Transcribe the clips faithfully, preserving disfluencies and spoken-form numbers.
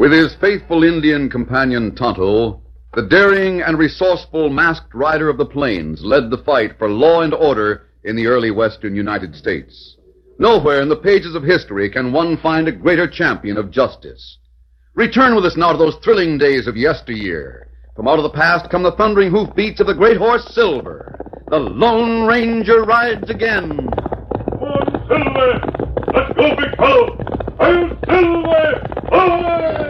With his faithful Indian companion Tonto, the daring and resourceful masked rider of the plains led the fight for law and order in the early western United States. Nowhere in the pages of history can one find a greater champion of justice. Return with us now to those thrilling days of yesteryear. From out of the past come the thundering hoofbeats of the great horse Silver. The Lone Ranger rides again. Come on, Silver! Let's go, big fellow! I'm Silver! Away!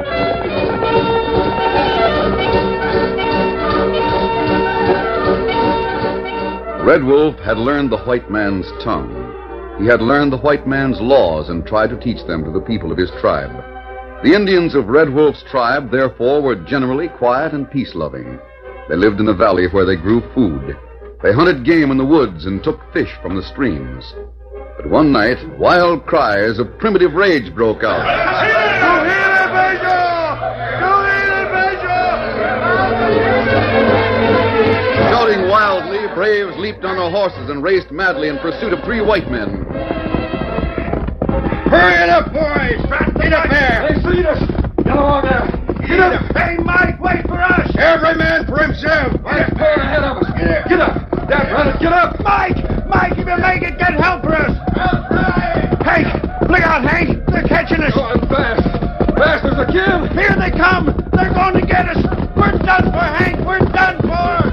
Red Wolf had learned the white man's tongue. He had learned the white man's laws and tried to teach them to the people of his tribe. The Indians of Red Wolf's tribe, therefore, were generally quiet and peace-loving. They lived in the valley where they grew food. They hunted game in the woods and took fish from the streams. But one night, wild cries of primitive rage broke out. Shouting wildly, braves leaped on their horses and raced madly in pursuit of three white men. Hurry it up, boys! Get up there! They see us! Get along there! Get up! Hey, Mike, wait for us! Every man for himself! There's a pair ahead of us! Get, Get up! Dad, Ronald, get up! Mike! Mike, if you make it, get help for us! Help, right! Hank! Look out, Hank! They're catching us! Going fast! Fast as a kid! Here they come! They're going to get us! We're done for, Hank! We're done for!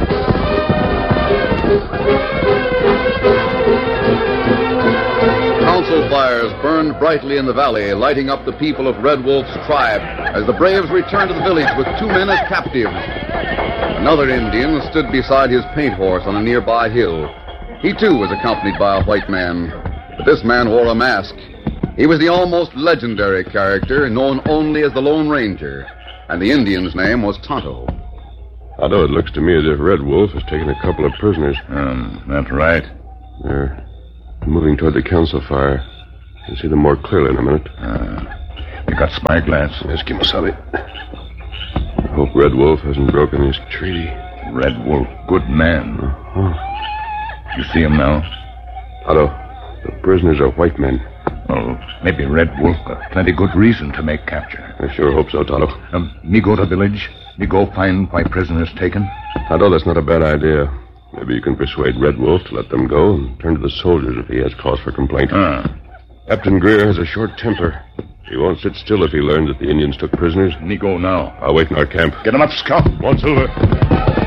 Council fires burned brightly in the valley, lighting up the people of Red Wolf's tribe as the braves returned to the village with two men as captives. Another Indian stood beside his paint horse on a nearby hill. He, too, was accompanied by a white man, but this man wore a mask. He was the almost legendary character known only as the Lone Ranger, and the Indian's name was Tonto. Tonto, it looks to me as if Red Wolf has taken a couple of prisoners. Um, that's right. They're moving toward the council fire. You can see them more clearly in a minute. Uh, they got spyglass. Yes, Kimasabi. I hope Red Wolf hasn't broken his treaty. Red Wolf, good man. Uh-huh. You see him now? Tonto, the prisoners are white men. Well, maybe Red Wolf got plenty good reason to make capture. I sure hope so, Tonto. Um, me go to village. Me go find why prisoners taken. Tonto, that's not a bad idea. Maybe you can persuade Red Wolf to let them go and turn to the soldiers if he has cause for complaint. Ah. Captain Greer has a short temper. He won't sit still if he learns that the Indians took prisoners. Me go now. I'll wait in our camp. Get him up, Scout. Come on, Silver.